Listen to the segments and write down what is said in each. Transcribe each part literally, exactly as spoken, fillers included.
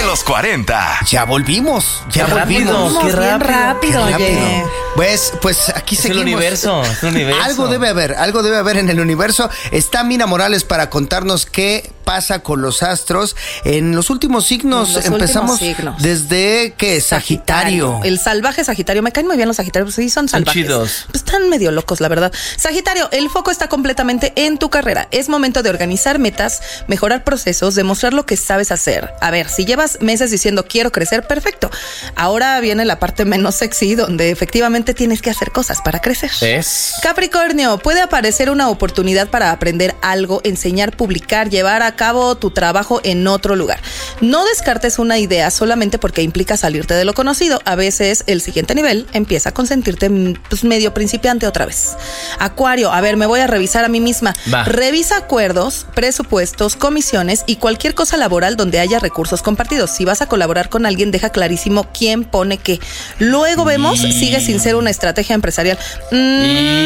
los cuarenta. Ya volvimos, ya Qué volvimos. rápido, qué bien rápido, Qué oye. rápido. Pues, pues aquí Es seguimos. el universo, es el universo. Algo debe haber, algo debe haber en el universo. Está Mina Morales para contarnos qué pasa con los astros en los últimos signos. En los Empezamos últimos signos. desde ¿qué? Sagitario. El salvaje Sagitario. Me caen muy bien los Sagitarios, sí son Son salvajes. chidos. Pues están medio locos, la verdad. Sagitario, el foco está completamente en tu carrera. Es momento de organizar metas, mejorar procesos, demostrar lo que sabes hacer. A ver, si llevas meses diciendo quiero crecer, perfecto. Ahora viene la parte menos sexy, donde efectivamente tienes que hacer cosas para crecer. Es. Capricornio, puede aparecer una oportunidad para aprender algo, enseñar, publicar, llevar a cabo tu trabajo en otro lugar. No descartes una idea solamente porque implica salirte de lo conocido. A veces el siguiente nivel empieza con sentirte pues, medio principiante otra vez. Acuario, a ver, me voy a revisar a mí misma. Va. Revisa acuerdos, presupuestos, comisiones y cualquier cosa laboral donde haya recursos compartidos. Si vas a colaborar con alguien, deja clarísimo quién pone qué. Luego vemos, Y... sigue sin ser una estrategia empresarial. Mm,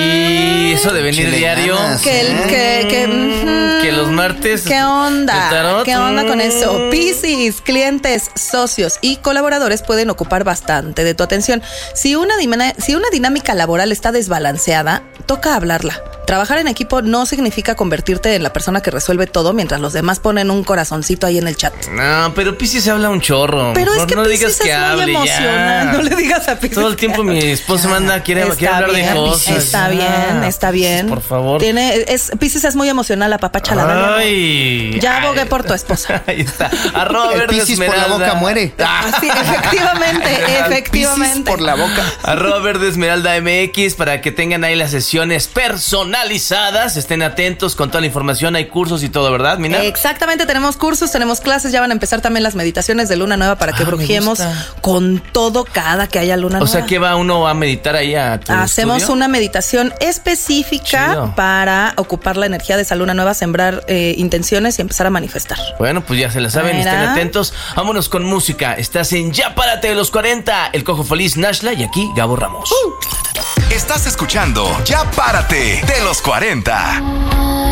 Y eso de venir Échale diario. ganas. que, el, que, que, mm, Que los martes. ¿Qué onda? de tarot. ¿Qué onda con eso? Mm. Piscis, clientes, socios y colaboradores pueden ocupar bastante de tu atención. Si una, dimana- si una dinámica laboral está desbalanceada, toca hablarla. Trabajar en equipo no significa convertirte en la persona que resuelve todo mientras los demás ponen un corazoncito ahí en el chat. No, pero Piscis se habla un chorro. Pero Mejor es que no Piscis digas que es muy hable emocional. ya. No le digas a Piscis. Todo el tiempo que mi hable. esposa manda, quiere, Está quiere hablar bien, de cosas. Está Ya. bien, está bien. Por favor. Tiene, es, Piscis es muy emocional, la papacha, la Ay. Ya Ay. abogué por tu esposa. Ahí está. Arroba El verde Piscis por la esmeralda. boca muere. Ah, sí, efectivamente, efectivamente. Piscis por la boca. Arroba verde esmeralda M X para que tengan ahí las sesiones personalizadas. Estén atentos con toda la información. Hay cursos y todo, ¿verdad, Mina? Exactamente, tenemos cursos, tenemos clases, ya van a empezar también las meditaciones de luna nueva para que Ah, me brujiemos gusta. con todo cada que haya luna O nueva. sea, que va uno a meditar ahí a tu Hacemos estudio? una meditación específica Chido. para ocupar la energía de esa luna nueva, sembrar eh, intenciones y empezar a manifestar. Bueno, pues ya se la saben, Mira. estén atentos. Vámonos con música. Estás en Ya Párate de los cuarenta. El Cojo Feliz, Nashla y aquí Gabo Ramos. Estás escuchando Ya Párate de los cuarenta.